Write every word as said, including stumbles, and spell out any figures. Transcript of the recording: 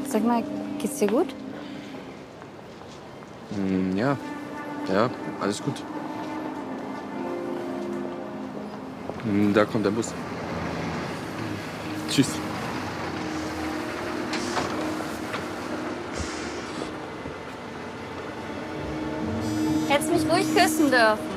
Sag mal, geht's dir gut? Hm, ja, ja, alles gut. Hm, Da kommt der Bus. Tschüss. Hättest mich ruhig küssen dürfen.